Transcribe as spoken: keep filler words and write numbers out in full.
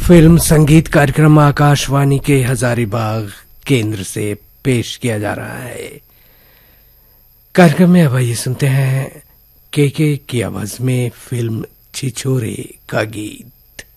Film संगीत कार्यक्रम आकाशवाणी के हजारीबाग केंद्र से पेश किया जा रहा है। कार्यक्रम में अब आइए सुनते हैं के के की आवाज में फिल्म छिछोरे का गीत।